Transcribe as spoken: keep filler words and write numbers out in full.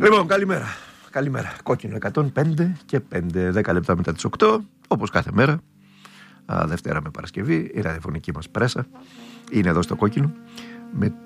Λοιπόν, καλημέρα. Καλημέρα. Κόκκινο εκατόν πέντε και πέντε, δέκα λεπτά μετά τις οκτώ, όπως κάθε μέρα. Α, Δευτέρα με Παρασκευή, η ραδιοφωνική μας πρέσα είναι εδώ στο Κόκκινο. Με